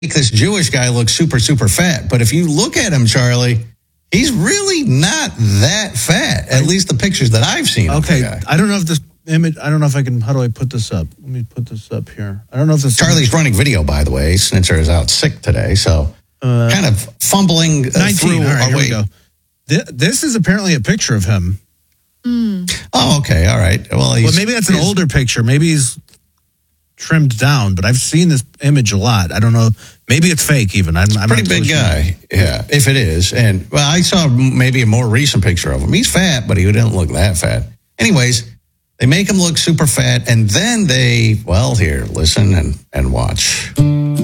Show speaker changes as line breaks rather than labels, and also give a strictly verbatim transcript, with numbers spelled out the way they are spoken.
this Jewish guy look super, super fat. But if you look at him, Charlie, he's really not that fat, at least the pictures that I've seen.
Okay, I don't know if this image, I don't know if I can, how do I put this up? Let me put this up here. I don't know if this...
Charlie's image, running video, by the way. Snitzer is out sick today, so uh, kind of fumbling uh,
nineteen,
through
all right,
our
here
way.
we go. This is apparently a picture of him.
Mm.
Oh, okay, all right. Well, he's,
well maybe that's an older picture. Maybe he's trimmed down, but I've seen this image a lot. I don't know. Maybe it's fake even. I'm, I'm
pretty big guy, sure. Yeah, if it is. And, well, I saw maybe a more recent picture of him. He's fat, but he didn't look that fat. Anyways, they make him look super fat, and then they, well, here, listen and, and watch.